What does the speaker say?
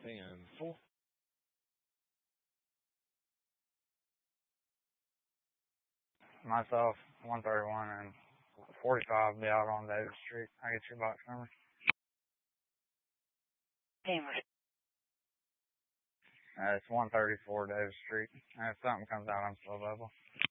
10-4. Myself, 131 and 45 be out on Davis Street. I get your box number. It's 134 Davis Street. And if something comes out, I'm still available.